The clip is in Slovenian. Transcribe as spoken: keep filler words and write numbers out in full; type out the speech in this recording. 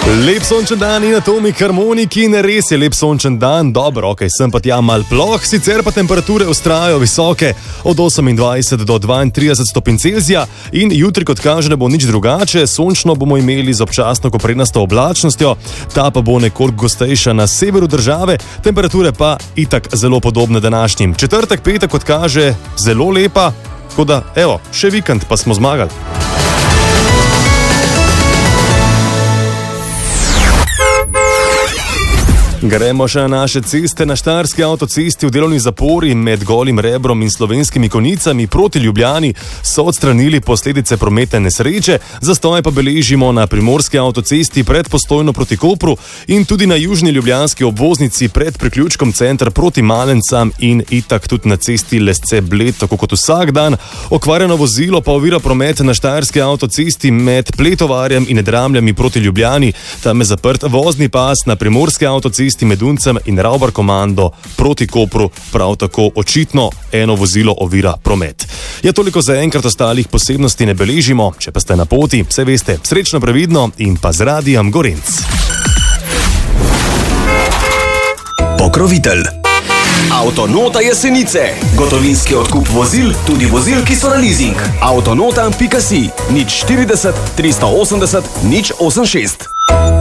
Lep sončen dan in Atomik harmoniki in res je lep sončen dan, dobro, ok, sem pa tja mal ploh, sicer pa temperature ostajajo visoke od osemindvajset do dvaintrideset stopinj Celzija in jutri, kot kaže, ne bo nič drugače, sončno bomo imeli z občasno koprenasto oblačnostjo, ta pa bo nekoliko gostejša na severu države, temperature pa itak zelo podobne današnjim. Četrtek, petek, kot kaže, zelo lepa, tako da, evo, še vikend pa smo zmagali. Gremo še na naše ceste. Na Štajerski avtocesti v delovni zapori med Golim Rebrom in Slovenskimi Konjicami proti Ljubljani so odstranili posledice prometne nesreče, zastoje pa beležimo na Primorski avtocesti pred Postojno proti Kopru in tudi na južni ljubljanski obvoznici pred priključkom center proti Malencam in itak tudi na cesti Lesce-Bled, tako kot vsak dan. Okvarjeno vozilo pa ovira promet na Štajerski avtocesti med Pletovarjem in Dramljami proti Ljubljani. Tam je zaprt vozni pas na Primorski avtocesti med Uncem in Ravbar komando proti Kopru, prav tako očitno eno vozilo ovira promet. Ja, toliko za enkrat, ostalih posebnosti ne beležimo, če pa ste na poti, vse veste, srečno, previdno in pa z Radijem Gorenc. Pokrovitelj Avtonota Jesenice. Gotovinski odkup vozil, tudi vozil, ki so na leasing. Avtonota pika si, nič štirideset, tristo osemdeset, nič osemdesiat šest.